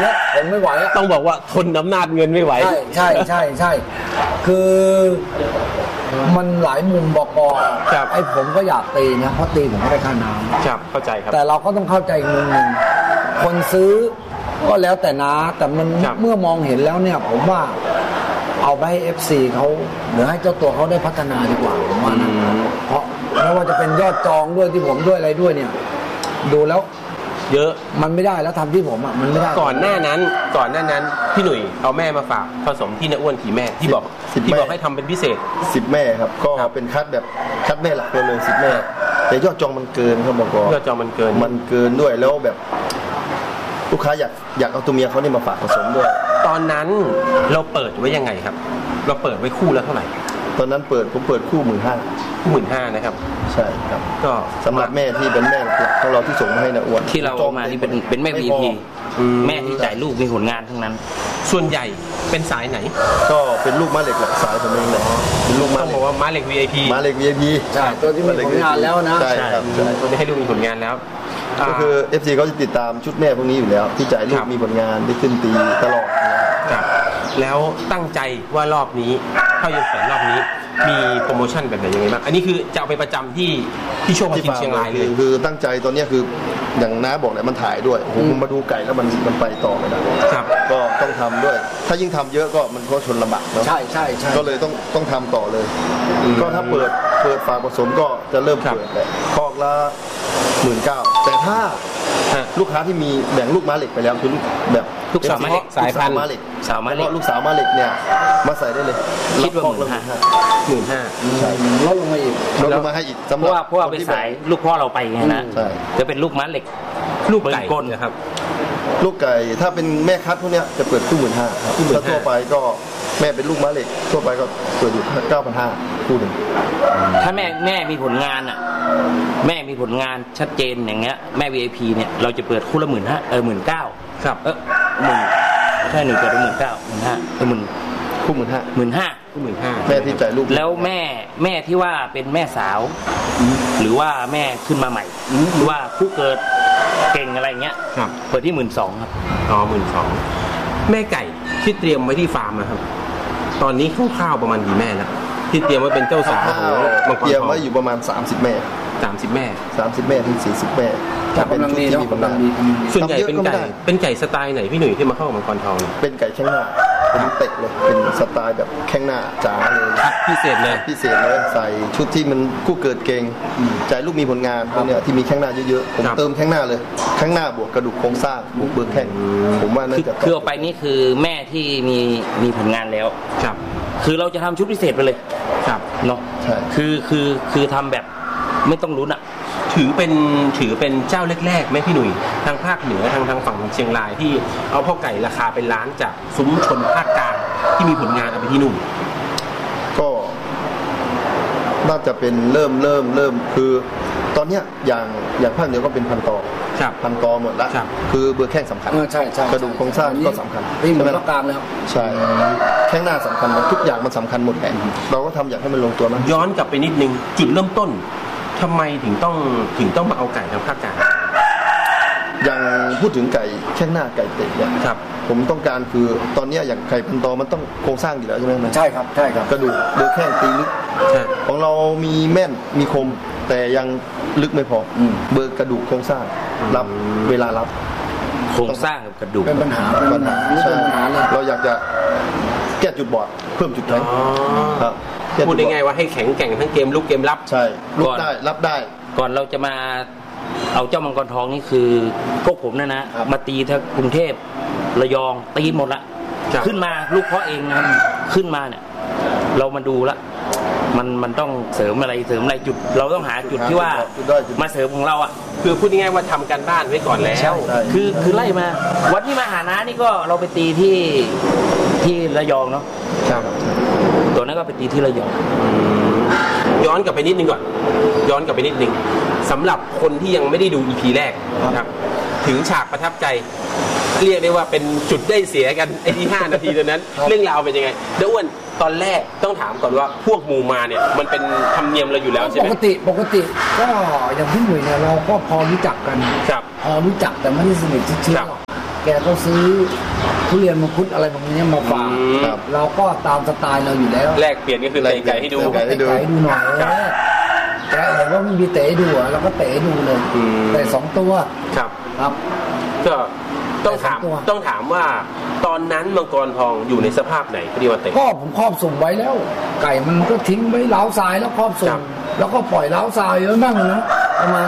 นี้ผมไม่ไหวต้องบอกว่าทนอำนาจเงินไม่ไหวใช่คือมันหลายมุมบอกไอ้ผมก็อยากตีนะเพราะตีผมไม่ได้ค่าน้ำครับเข้าใจครับแต่เราก็ต้องเข้าใจมุมหนึ่งคนซื้อก็แล้วแต่นะแต่มันเมื่อมองเห็นแล้วเนี่ยผมว่าเอาไปให้ FC เขาหรือให้เจ้าตัวเขาได้พัฒนาดีกว่าผมว่านะเพราะไม่ว่าจะเป็นยอดจองด้วยที่ผมด้วยอะไรด้วยเนี่ยดูแล้วเยอะมันไม่ได้แล้วทำที่ผมมันไม่ได้ก่อนหน้านั้นพี่หนุ่ยเอาแม่มาฝากผสมที่น้าอ้วนขี่แม่ที่บอกให้ทำเป็นพิเศษ 10แม่ครับก็เป็นคัดแบบคัดแม่หลักเลย10แม่แต่ยอดจองมันเกินครับบอกยอดจองมันเกินด้วยแล้วแบบลูกค้าอยากเอาตัวเมียเขาเนี่ยมาฝากผสมด้วยตอนนั้นเราเปิดไว้ยังไงครับเราเปิดไว้คู่แล้วเท่าไหร่ตอนนั้นผมเปิดคู่ 15,000นะครับใช่ครับก็สำหรับแม่ที่เป็นแม่หลักของเราที่ส่งมาให้นะอ้วนที่เรามาที่เป็นแม่ VIP แม่ที่จ่ายลูกมีผลงานทั้งนั้นส่วนใหญ่เป็นสายไหนก็เป็นลูกม้าเหล็กแหละสายผมเองเลยเป็นลูกม้าเหล็กบอกว่าม้าเหล็ก VIP ใช่ตัวที่มีผลงานแล้วนะใช่ครับตัวที่ให้ลูกมีผลงานแล้วก็คือ FC เขาจะติดตามชุดแม่พวกนี้อยู่แล้วที่จ่ายลูกมีผลงานได้ขึ้นตีตลอดครับแล้วตั้งใจว่ารอบนี้เข้ายกแสนรอบนี้มีโปรโมชั่นแบบไหนยังไงบ้างอันนี้คือจะเอาไปประจำที่ช่วงมากินเชียงรายเลยคือตั้งใจตอนนี้คืออย่างน้าบอกเนี่ยมันถ่ายด้วยผมมาดูไก่แล้วมันไปต่อไม่ได้ครับก็ต้องทำด้วยถ้ายิ่งทำเยอะก็มันก็ชนลำบากเนาะใช่ก็เลยต้องทำต่อเลยก็ถ้าเปิดฝากผสมก็จะเริ่มเปิดแหละคอกละ19,000แต่ถ้าลูกค้าที่มีแบ่งลูกม้าเหล็กไปแล้วคือแบบลูกสาวม้าเหล็กสายพันธุ์ม้าเหล็กแล้วลูกสาวม้าเหล็กเนี่ยมาใส่ได้เลยคิดว่า 15,000 ใช่ลดลงมาอีกลดลงมาให้อีกเพราะว่าไปสายลูกพ่อเราไปไงนะจะเป็นลูกม้าเหล็กลูกไก่นะครับลูกไก่ถ้าเป็นแม่คัดพวกเนี้ยจะเปิดคู่15,000ครับถ้าทั่วไปก็แม่เป็นลูกม้าเหล็กทั่วไปก็เปิดอยู่ 9,500 คู่หนึ่งถ้าแม่มีผลงานอ่ะแม่มีผลงานชัดเจนอย่างเงี้ยแม่ VIP เนี่ยเราจะเปิดคู่ละ19,000 ครับ 10,000ใช่1เปิดได้15,000 คู่15,000แม่ที่จ่ายลูกแล้วแม่ที่ว่าเป็นแม่สาวหรือว่าแม่ขึ้นมาใหม่หรือว่าผู้เกิดเก่งอะไรเงี้ยเปิดที่12,000ครับอ๋อ12,000แม่ไก่ที่เตรียมไว้ที่ฟาร์มนะครับตอนนี้คร่าวๆประมาณกี่แม่แล้วที่เตรียมไว้เป็นเจ้าสาวเตรียมไว้อยู่ประมาณ30 แม่ถึง40 แม่จะเป็นชุดที่มีกำลังดีส่วนใหญ่เป็นไก่สไตล์ไหนพี่หนุ่ยที่มาเข้ากับมังกรทองเป็นไก่แข้งหน้าเป็นเตะเลยเป็นสไตล์แบบแข้งหน้าจ๋าเลยพิเศษเลยใส่ชุดที่มันคู่เกิดเก่งจ่ายลูกมีผลงานเนี่ยที่มีแข้งหน้าเยอะๆผมเติมแข้งหน้าเลยข้างหน้าบวกกระดูกโครงสร้างบวกเบิกแข้งผมว่าน่าจะคือเอาไปนี่คือแม่ที่มีผลงานแล้วครับคือเราจะทำชุดพิเศษไปเลยครับเนาะใช่คือทำแบบไม่ต้องลุ้นอ่ะถือเป็นเจ้าแรกๆไหมพี่หนุ่ยทางภาคเหนือทางฝั่งเชียงรายที่เอาพ่อไก่ราคาเป็นล้านจากซุ้มชนภาคกลางที่มีผลงานเอาไปที่นู่นก็น่าจะเป็นเริ่มคือตอนเนี้ยอย่างภาคเหนือก็เป็นพันตอหมดละคือเบอร์แข้งสำคัญใช่กระดูกโครงสร้างก็สำคัญนี่มันภาคกลางแล้วใช่แข้งหน้าสำคัญทุกอย่างมันสำคัญหมดแหละเราก็ทำอยากให้มันลงตัวนะย้อนกลับไปนิดนึงจุดเริ่มต้นทำไมถึงต้องมาเอาไก่ทางภาคกลางอย่างพูดถึงไก่แข้งหน้าไก่เตะเนี่ยครับผมต้องการคือตอนนี้อย่างไก่พันตอมันต้องโครงสร้างอยู่แล้วใช่ไหมใช่ครับกระดูกเดือแข้งตีลึกของเรามีแม่นมีคมแต่ยังลึกไม่พอเบอร์กระดูกโครงสร้างรับเวลารับโครงสร้างกับกระดูกเป็นปัญหาเลยเราอยากจะแก้จุดบอดเพิ่มจุดแข็งครับพูดได้ไงว่าให้แข็งแกร่งทั้งเกมลุกเกมรับใช่ลุกได้รับได้ก่อนเราจะมาเอาเจ้ามังกรทองนี่คือพวกผมนะมาตีทั้งกรุงเทพระยองตีหมดละขึ้นมาลูกเพาะเองนะครับขึ้นมาเนี่ยเรามาดูละมันต้องเสริมอะไรจุดเราต้องหาจุดที่ว่ามาเสริมของเราอ่ะคือพูดง่ายๆว่าทำการบ้านไว้ก่อนแล้วคือไล่มาวันที่มาหาน้านี่ก็เราไปตีที่ระยองเนาะตัวนั้นก็ไปตีที่ระยองย้อนกลับไปนิดนึงก่อนสำหรับคนที่ยังไม่ได้ดู EP แรกนะครับถึงฉากประทับใจเรียกได้ว่าเป็นจุดได้เสียกันไอ้ที่5 นาทีตอนนั้นเรื่องราวเป็นยังไงเดี๋ยวอ้วนตอนแรกต้องถามก่อนว่าพวกมูมาเนี่ยมันเป็นธรรมเนียมเราอยู่แล้วใช่ไหมปกติก็อย่างพี่หนุ่ยเนี่ยเราก็พอรู้จักกันพอรู้จักแต่ไม่ได้สนิทชิดหรอกแกก็ซื้อทุเรียนมังคุดอะไรแบบนี้มาฝากเราก็ตามสไตล์เราอยู่แล้วแลกเปลี่ยนก็คือเตะไก่ให้ดูเตะไก่ให้ดูหน่อยแกเห็นว่ามันมีเตะดูเราก็เตะดูเลยแต่2 ตัวครับก็ต้องถามว่าตอนนั้นมังกรทองอยู่ในสภาพไหนพี่ว่าเตะก็ผมครอบสุ่มไว้แล้วไก่มันก็ทิ้งไว้เล้าทรายแล้วครอบสุ่มแล้วก็ปล่อยเล้าทรายเยอะมากเลยนะประมาณ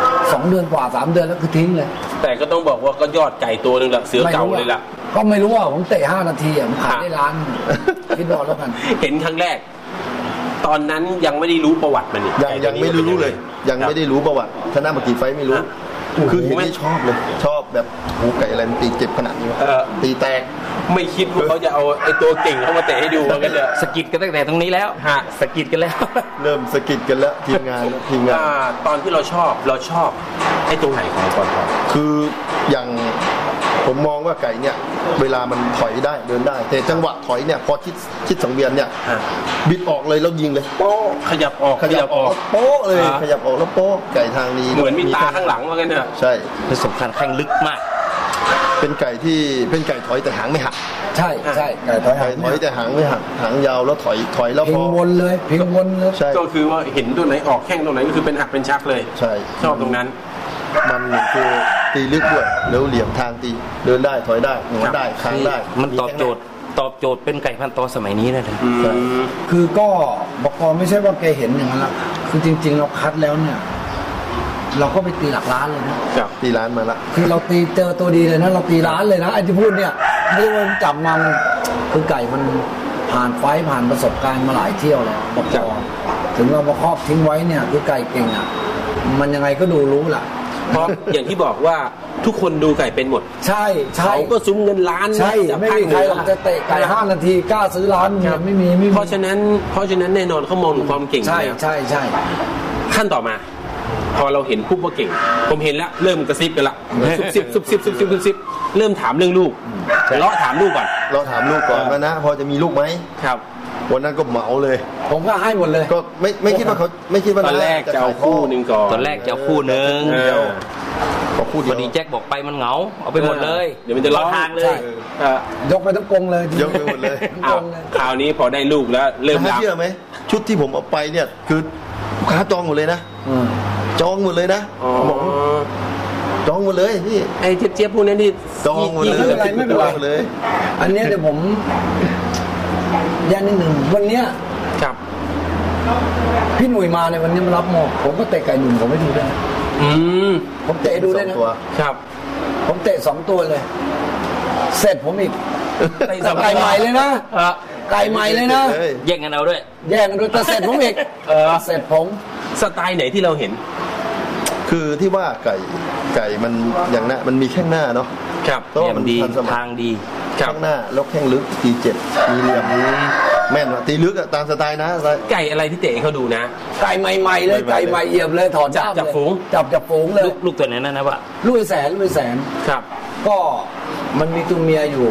2 เดือนกว่า3 เดือนแล้วคือทิ้งเลยแต่ก็ต้องบอกว่าก็ยอดไก่ตัวนึงละเสือเก่าเลยล่ะก็ไม่รู้ว่าผมเตะ5 นาทีผมขายได้ล้านคิดดูแล้วกันเห็นครั้งแรกตอนนั้นยังไม่ได้รู้ประวัติมันยังไม่รู้เลยยังไม่ได้รู้ประวัติชนะมากี่ไฟไม่รู้คือเห็นไม่ชอบเลยชอบแบบหูไก่อะไรมันตีเจ็บขนาดนี้ตีแตกไม่คิดว่าเขาจะเอาไอ้ตัวเก่งเข้ามาเตะให้ดูกันเลยสกิดกันตั้งแต่ตรงนี้แล้วสกิดกันแล้วเริ่มสกิดกันแล้วทีมงานตอนที่เราชอบไอ้ตรงไหนของมังกรทองคืออย่างผมมองว่าไก่เนี่ยเวลามันถอยได้เดินได้แต่จังหวะถอยเนี่ยพอชิดสังเวียนเนี่ยบิดออกเลยแล้วยิงเลยโป๊ะขยับออกโป๊ะเลยขยับออกแล้วโป๊ะไก่ทางนี้เหมือนมีตาข้างหลังว่ากันเถอะใช่เป็นสำคัญแข้งลึกมากเป็นไก่ถอยแต่หางไม่หักใช่ไก่ถอยแต่หางไม่หักหางยาวแล้วถอยแล้วพิงวนเลยก็คือว่าเห็นตัวไหนออกแข้งตัวไหนก็คือเป็นหักเป็นชักเลยใช่ชอบตรงนั้นมันคือตีลึกด้วยแล้วเหลี่ยมทางตีเดินได้ถอยได้หัวได้ค้างได้มันตอบโจทย์เป็นไก่พันธุ์ตอสมัยนี้นะคือก็บอกไม่ใช่ว่าแกเห็นอย่างนั้นละคือจริงๆเราคัดแล้วเนี่ยเราก็ไปตีหลักล้านเลยนะตีล้านมาละคือเราตีเจอตัวดีเลยนะเราตีล้านเลยนะไอ้ที่พูดเนี่ยไม่ว่าจับมันคือไก่มันผ่านไฟผ่านประสบการณ์มาหลายเที่ยวแล้วบอกถึงเรามาครอบทิ้งไว้เนี่ยคือไก่เก่งอ่ะมันยังไงก็ดูรู้ล่ะเพราะอย่างที่บอกว่าทุกคนดูไก่เป็นหมดใช่เขาก็ซุ้มเงินล้านใช่ไม่มีใครจะเตะไก่5 นาทีกล้าซื้อล้านไม่มีเพราะฉะนั้นแน่นอนเขามองถึงความเก่งใช่ขั้นต่อมาพอเราเห็นปุ๊บว่าเก่งผมเห็นแล้วเริ่มกระซิบกันละซุบเริ่มถามเรื่องลูกเลาะถามลูกก่อนว่านะพอจะมีลูกไหมครับวันนั้นก็เหมาเลยผมก็ให้หมดเลยก็ไม่คิดว่าเขาไม่คิดว่าตอนแรกจะเอาคู่นึงก่อนตอนแรกจะเอาคู่นึงพอดีแจ็คบอกไปมันเหงาเอาไปหมดเลยเดี๋ยวมันจะล้อทางเลยยกไปทั้งกรงเลยยกไปหมดเลยคราวนี้พอได้ลูกแล้วเริ่มเชื่อไหมชุดที่ผมเอาไปเนี่ยคือลูกค้าจองหมดเลยนะจองหมดเลยนะจองหมดเลยพี่ไอ้เจี๊ยบพวกนี้ที่จองหมดเลยไม่เป็นไรเลยอันนี้เดี๋ยวผมย่านนิดหนึ่งวันนี้ครับพี่หนุ่ยมาในวันนี้มารับหมอกผมก็เตะไก่หนุ่มผมไม่ดูได้ผมเตะดูได้นะครับผมเตะ2 ตัวเลยเสร็จผมอีกไก่ใหม่เลยนะไก่ใหม่เลยนะแย่งกันเอาด้วยแต่เสร็จผมอีกเสร็จผมสไตล์ไหนที่เราเห็นคือที่ว่าไก่มันอย่างนั้นมันมีแข้งหน้าเนาะครับมันดีทางดีข้างหน้าแล้วแข้งลึกตี7มีเหลี่ยมแม่นตีลึกตามสไตล์นะไก่อะไรที่เตะเขาดูนะไก่ใหม่ๆเลยไก่ใหม่เอี่ยมเลยถอนจับฝูงเลยลูกตัวไหนนั่นนะวะลูกแสนครับก็มันมีตัวเมียอยู่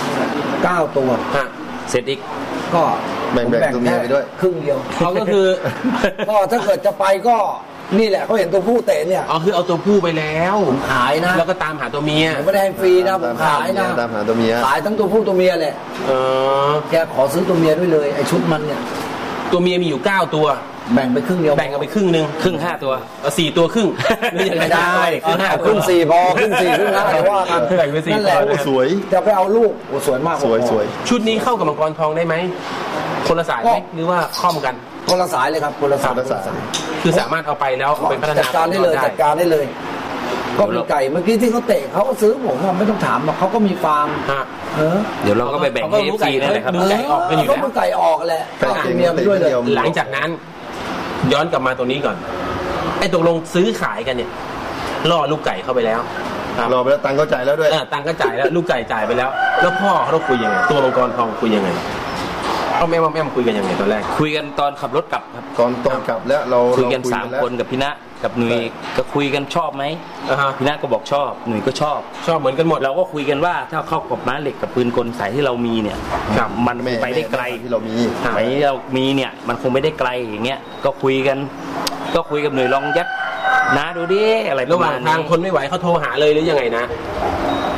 9 ตัวเสร็จอีกก็แบ่งตัวเมียไปด้วยครึ่งเดียวเขาก็คือก็ถ้าเกิดจะไปก็นี่แหละเขาเห็นตัวผู้เตะเนี่ยคือเอาตัวผู้ไปแล้วผมขายนะแล้วก็ตามหาตัวเมียผมไม่ได้ให้ฟรีนะผมขายนะตามหาตัวเมียขายทั้งตัวผู้ตัวเมียแหละแกขอซื้อตัวเมียด้วยเลยไอ้ชุดมันเนี่ยตัวเมียมีอยู่9 ตัวแบ่งไปครึ่งเดียวแบ่งกันไปครึ่งนึงครึ่ง5 ตัว 4 ตัวครึ่งไม่ได้ครึ่ง4พอครึ่ง4ครึ่ง5แต่ว่ากันแบ่งไป4 นั่นแหละสวยจะไปเอาลูกสวยมากสวยชุดนี้เข้ากับมังกรทองได้ไหมคนละสายไหมหรือว่าคล่อมกันคนละสายเลยครับคนละสายคือสามารถเอาไปแล้วเป็นพัฒนาจัดการได้เลยก็มีไก่เมื่อกี้ที่เขาเตะเขาก็ซื้อผมไม่ต้องถามหรอกเขาก็มีฟาร์มเดี๋ยวเราก็ไปแบ่งให้ FC นั่นแหละครับดูไก่ออกกันอยู่แล้วก็ไก่ออกแหละก็เมียไปด้วยเลยหลังจากนั้นย้อนกลับมาตรงนี้ก่อนไอ้ตกลงซื้อขายกันเนี่ยล่อลูกไก่เข้าไปแล้วรอไปแล้วตังก็จ่ายแล้วด้วยตังก็จ่ายแล้วลูกไก่จ่ายไปแล้วแล้วพ่อเขาคุยยังไงตัวมังกรทองคุยยังไงแม่คุยกันยังไงตอนแรกคุยกันตอนขับรถกลับครับตอนกลับแล้วเราคุยกัน3 คนกับพี่ณกับหนุ่ยก็คุยกันชอบไหมพี่ณก็บอกชอบหนุ่ยก็ชอบเหมือนกันหมดเราก็คุยกันว่าถ้าเข้ากับม้าเหล็กกับปืนกลสายที่เรามีเนี่ยมันไปได้ไกลที่เรามีเนี่ยมันคงไม่ได้ไกลอย่างเงี้ยก็คุยกับหนุ่ยลองยัดนะดูดิอะไรระหว่างทางคนไม่ไหวเขาโทรหาเลยหรือยังไงนะ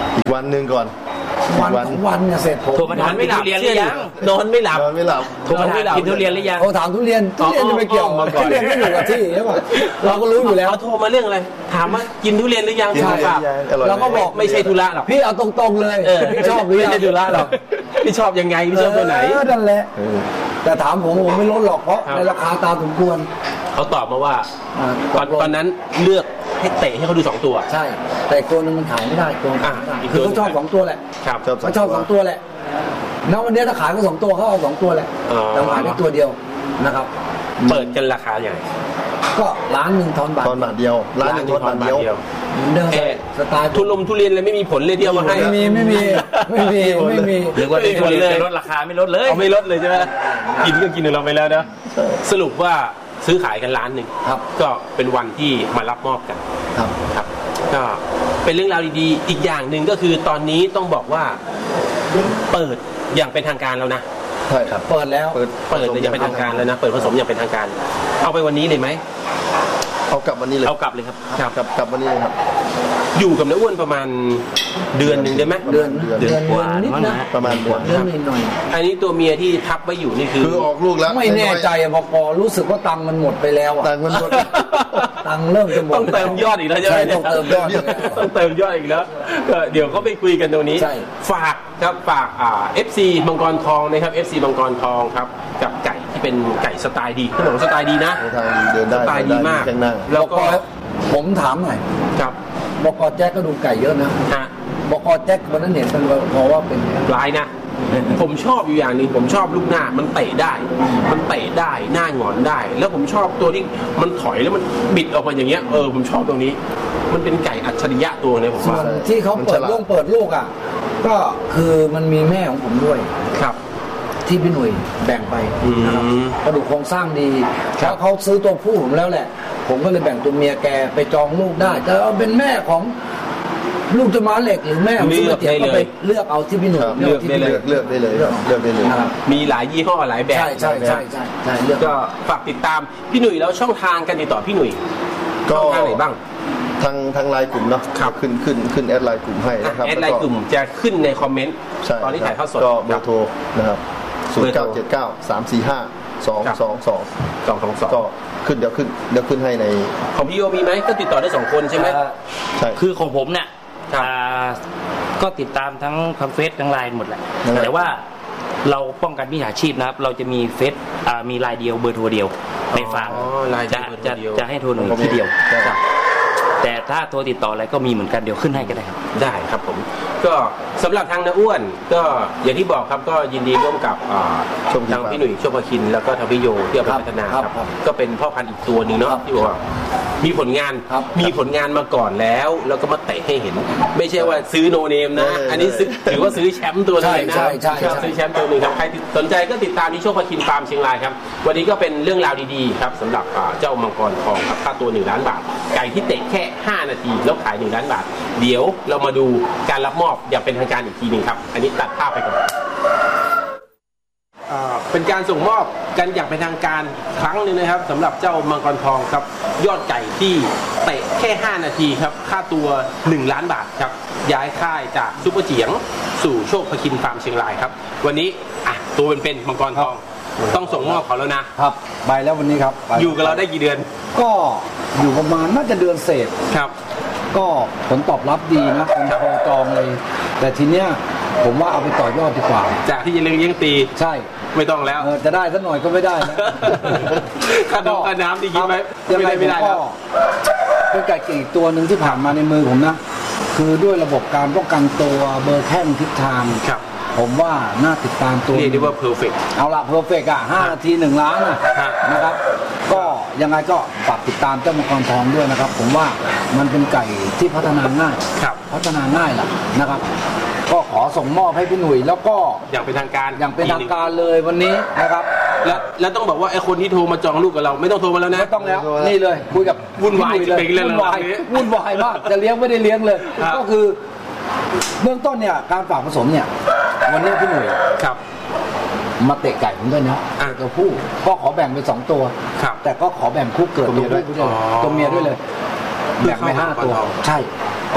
อีกวันหนึ่งก่อนวันเนี่ยเสร็จผมโทรมาถามกินทุเรียนหรือยังนอนไม่หลับนอนไม่หลับโทรมาถามกินทุเรียนหรือยังเขาถามทุเรียนจะไปเกี่ยวทุเรียนก็อยู่กับที่ใช่ป่ะเราก็รู้อยู่แล้วเขาโทรมาเรื่องอะไรถามว่ากินทุเรียนหรือยังใช่ครับเราก็บอกไม่ใช่ธุระหรอกพี่เอาตรงๆเลยพี่ชอบหรือไม่ยังใช่ธุระหรอกพี่ชอบยังไงพี่ชอบตัวไหนนั่นแหละแต่ถามผมไม่ลดหรอกเพราะในราคาตามสมควรเขาตอบมาว่าตอนนั้นเลือกให้เตะให้เขาดู2ตัวใช่แต่ตัวนึงมันขายไม่ได้ตัวคือเขาชอบ2ตัวแหละครับเขาชอบ2ตัวแหละณวันนี้ถ้าขายก็2ตัวเขาเอา2ตัวแหละแต่ขายได้ตัวเดียวนะครับเปิดกันราคาอย่างไรก็1,000,000ทอนบาทเดียว1,000,000ทอนบาทเดียวเหมือนเดิมสไตล์ทุเรียนเลยไม่มีผลเลยที่เอามาให้ไม่มีหรือว่าทุเรียนจะลดราคาไม่ลดเลยเอาไม่ลดเลยใช่ไหมกินก็กินของเราไปแล้วนะสรุปว่าซื้อขายกัน1,000,000 ครับก็เป็นวันที่มารับมอบกันครับก็เป็นเรื่องราวดีๆอีกอย่างหนึ่งก็คือตอนนี้ต้องบอกว่าเปิดอย่างเป็นทางการแล้วนะใช่ครับเปิดแล้วเปิดอย่างเป็นทางการแล้วนะเปิดผสมอย่างเป็นทางการเอาไปวันนี้เลยไหมเอากลับวันนี้เลยเอากลับเลยครับกลับวันนี้เลยครับอยู่กับน้าอ้วนประมาณเดือนหนึ่งได้ไหมเดือนกว่านิดนะประมาณเดือนหน่อยอันนี้ตัวเมียที่ทับไว้อยู่นี่คือออกลูกแล้วไม่แน่ใจพอรู้สึกว่าตังค์มันหมดไปแล้วตังค์มันหมดตังค์เริ่มจะหมดต้องเติมยอดอีกแล้วใช่ไหมต้องเติมยอดอีกแล้วเดี๋ยวเขาไปคุยกันตรงนี้ฝากครับฝากFC มังกรทองนะครับ FC มังกรทองครับกับไก่ที่เป็นไก่สไตล์ดีขนมสไตล์ดีนะเดินได้สไตล์ดีมากแล้วก็ผมถามหน่อยครับบก.แจ็คก็ดูไก่เยอะนะบก.แจ็ควันนั้นเห็นกันเพราะว่าเป็นร้ายนะผมชอบอยู่อย่างนึงผมชอบลูกหน้ามันเตะได้หน้าหงอนได้แล้วผมชอบตัวที่มันถอยแล้วมันบิดออกมาอย่างเงี้ยผมชอบตรงนี้มันเป็นไก่อัจฉริยะตัวนึงผมว่าที่เขาเปิดลูกอ่ะก็คือมันมีแม่ของผมด้วยครับที่พี่หนุ่ยแบ่งไปนะครับกระดูกโครงสร้างดีแล้วเขาซื้อตัวผู้ผมแล้วแหละผมก็เลยแบ่งตัวเมียแกไปจองลูกได้แต่เอาเป็นแม่ของลูกจะมาเหล็กหรือแม่ของซื้อเตี๋ยวก็ไปเลือกเอาที่พี่หนุ่ยเลือกได้เลยมีหลายยี่ห้อหลายแบบใช่เลือกก็ฝากติดตามพี่หนุ่ยแล้วช่องทางการติดต่อพี่หนุ่ยก็ทางไหนบ้างทางไลน์กลุ่มเนาะขึ้นแอดไลน์กลุ่มให้นะครับแอดไลน์กลุ่มจะขึ้นในคอมเมนต์ตอนที่ถ่ายทอดสดก็เบอร์โทรนะครับ0979345222ก็ขึ้นเดี๋ยวขึ้นให้ในของพี่โยมีไหมก็ติดต่อได้2คนใช่ไหมใช่คือของผมเนี่ยก็ติดตามทั้งทางเฟซทั้งไลน์หมดแหละแต่ว่าเราป้องกันมิจฉาชีพนะครับเราจะมีเฟซมีไลน์เดียวเบอร์โทรเดียวในฝากจะให้โทรหนึ่งที่เดียวแต่ถ้าโทรติดต่ออะไรก็มีเหมือนกันเดี๋ยวขึ้นให้ก็ได้ครับได้ครับผมก็สำหรับทางน้าอ้วนก็อย่างที่บอกครับก็ยินดีร่วมกับทางพี่หนุ่ยโชคคินแล้วก็ทางพี่โยที่เอาไปพัฒนาครับก็เป็นพ่อพันธุ์อีกตัวนึงเนาะที่บอกว่ามีผลงานมาก่อนแล้วก็มาเตะให้เห็นไม่ใช่ว่าซื้อโนเนมนะอันนี้ถือว่าซื้อแชมป์ตัวนึงนะซื้อแชมป์ตัวนึงครับใครสนใจก็ติดตามที่โชคคินฟาร์มเชียงรายครับวันนี้ก็เป็นเรื่องราวดีๆครับสำหรับเจ้ามังกรทองครับค่าตัว1 ล้านบาทไก่ที่เตะแค่5 นาทีแล้วขาย1 ล้านบาทเดี๋ยวเรามาดูการรับมอบอย่างเป็นทางการอีกทีนึงครับอันนี้ตัดภาพไปก่อนเป็นการส่งมอบกันอย่างเป็นทางการครั้งนึงนะครับสำหรับเจ้ามังกรทองครับยอดไก่ที่เตะแค่5 นาทีครับค่าตัว1 ล้านบาทครับย้ายค่ายจากซุปเปอร์เจียงสู่โชคคินฟาร์มเชียงรายครับวันนี้ตัวเป็นมังกรทองต้องส่งมอบเขาแล้วนะครับไปแล้ววันนี้ครับอยู่กับเราได้กี่เดือนก็อยู่ประมาณน่าจะเดือนเศษครับก็ผลตอบรับดีนะคนโทรจองเลยแต่ทีเนี้ยผมว่าเอาไปต่อยอดดีกว่าจากที่จะเลี้ยงตีใช่ไม่ต้องแล้วจะได้สักหน่อยก็ไม่ได้นะค่าน้ำดีกินไหมไม่ได้แล้วเป็นไก่เก่งตัวหนึ่งที่ผ่านมาในมือผมนะคือด้วยระบบการป้องกันตัวเบอร์แข้งทิศทางผมว่าน่าติดตามตัวนี่เรียกว่าเพอร์เฟกต์เอาละเพอร์เฟกต์5 นาที1 ล้านนะครับก็ยังไงก็ฝากติดตามเจ้ามังกรทองด้วยนะครับผมว่ามันเป็นไก่ที่พัฒนาง่ายล่ะนะครับก็ขอส่งมอบให้พี่หนุ่ยแล้วก็อย่างเป็นทางการเลยวันนี้นะครับแล้วต้องบอกว่าไอ้คนที่โทรมาจองลูกกับเราไม่ต้องโทรมาแล้วนะไม่ต้องแล้วนี่เลยคุยกับวุ่นวายวุ่นวายมากจะเลี้ยงไม่ได้เลี้ยงเลยก็คือเบื้องต้นเนี่ยการฝากผสมเนี่ยวันนี้พี่หนุ่ยครับมาเตะไก่ผมด้วยนะตัวผู้ก็ขอแบ่งเป็น2 ตัวแต่ก็ขอแบ่งคู่เกิดตัวเมียด้วยเลยแบ่งไป5 ตัวใช่ก็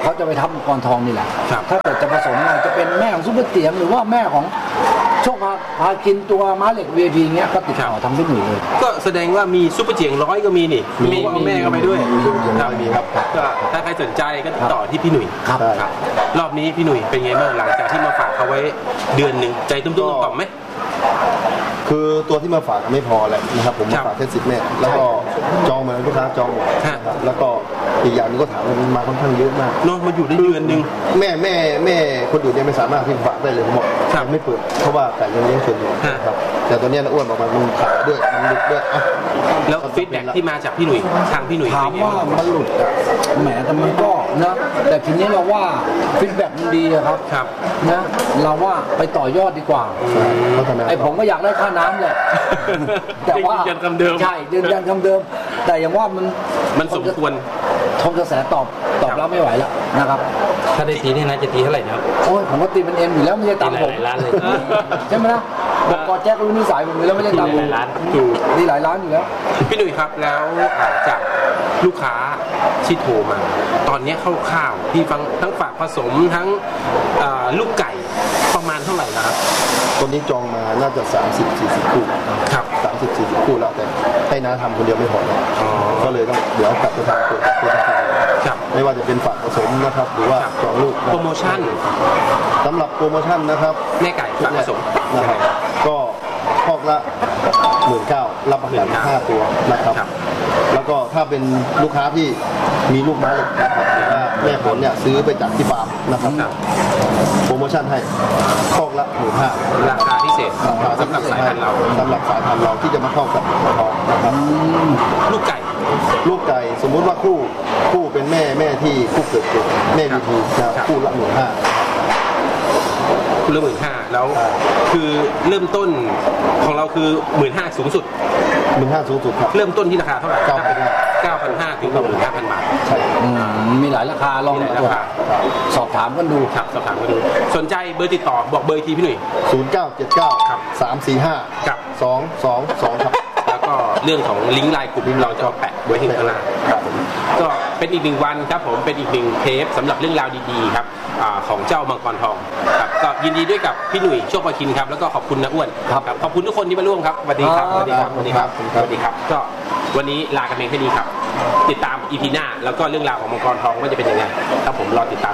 เขาจะไปทับมังกรทองนี่แหละถ้าเกิดจะผสมอะไรจะเป็นแม่ของซุปเปอร์เตียงหรือว่าแม่ของโชคพากินตัวม้าเหล็ก VIP เงี้ยก็ติดต่อทำพี่หนุ่ยเลยก็แสดงว่ามีซุปเปอร์เจียง100ก็มีนี่มีแม่ก็ไปด้วยครับก็ถ้าใครสนใจก็ติดต่อที่พี่หนุ่ยครับรอบนี้พี่หนุ่ยเป็นไงบ้างหลังจากที่มาฝากเขาไว้เดือนหนึ่งใจตุ้มๆต่อมไหมคือตัวที่มาฝากไม่พอแหละนะครับผมมาฝากแค่10 แม่แล้วก็จองมาลูกค้าจองหมดแล้วก็อีกอย่างนึงก็ถามมาค่อนข้างเยอะมากเนาะมาอยู่ได้เดือนนึงแม่คนอื่นยังไม่สามารถที่ฝากได้เลยผมบอกยังไม่เปิดเพราะว่าไก่ยังเลี้ยงชนอยู่ครับแต่ตัวนี้นะอ้วนบอกมันขายด้วยมันหลุดด้วยแล้วฟีดแบ็กที่มาจากพี่หนุ่ยทางพี่หนุ่ยถามว่ามันหลุดแหมแต่มันก็นะแต่ทีนี้เราว่าฟีดแบ็กมันดีครับนะเราว่าไปต่อยอดดีกว่าไอ้ผมก็อยากได้ค่าน้ำแหละแต่ว่ายืนยันคำเดิมใช่ยืนยันคำเดิมแต่อย่างว่ามันสมควรทนกระแสตอบแล้วไม่ไหวแล้วนะครับถ้าได้ตีนี่นะจะตีเท่าไหร่นะครับโอ้ยผมก็ตีเป็นเอ็มอยู่แล้วไม่ใช่ตามผมล้านเลยใช่ไหมนะบอกกอแจ๊กรู้นิสัยผมอยู่แล้วไม่ได้ตามผมตีหลายล้านอยู่แล้วพี่หนุ่ยครับแล้วจากลูกค้าที่โทรมาตอนนี้คร่าวๆพี่ฟังทั้งฝากผสมทั้งลูกไก่ประมาณเท่าไหร่นะครับตอนนี้จองมาน่าจะ30-40 คู่ครับ 30-40 คู่แล้วแต่ให้น้าทำคนเดียวไม่พอก็เลยต้องเดี๋ยวกลับไปทำตัวไม่ว่าจะเป็นฝากผสมนะครับหรือว่าจองลูกโปรโมชั่นสำหรับโปรโมชั่นนะครับแม่ไก่ฝากผสมนะครับก็คอกละ19,000รับประกัน5 ตัวนะครับแล้วก็ถ้าเป็นลูกค้าที่มีลูกม้าเหล็กนะครับแม่ผลเนี่ยซื้อไปจากที่ฟาร์มนะครับโปรโมชั่นให้คอกละ15,000 ราคาพิเศษสำหรับสายพันธุ์เราที่จะมาเข้ากับทองนะครับลูกไก่สมมุติว่าคู่เป็นแม่ที่คู่เกิดแม่วีทีคู่ละ15,000 คู่ละ15,000แล้วคือเริ่มต้นของเราคือ15,000สูงสุดสูงสุดครับเริ่มต้นที่ราคาเท่าไหร่9,500 ถึง 15,000 บาทใช่มีหลายราคาลองสอบถามกันดูครับสอบถามกันดูสนใจเบอร์ติดต่อบอกเบอร์ทีพี่หนุ่ย 0979ครับ345 กับ 222ครับแล้วก็เรื่องของลิงก์ไลน์กลุ่มเราจะแปะไว้ที่ข้างล่างก็เป็นอีก1 วันครับผมเป็นอีก1 เทปสำหรับเรื่องราวดีๆครับของเจ้ามังกรทองครับก็ยินดีด้วยกับพี่หนุ่ยโชคประคินครับแล้วก็ขอบคุณนะอ้วนครับขอบคุณทุกคนที่มาร่วมครับสวัสดีครับสวัสดีครับก็วันนี้ลากันเพียงแค่นี้ครับติดตาม EP หน้าแล้วก็เรื่องราวของมังกรทองว่าจะเป็นยังไงครับผมรอติดตาม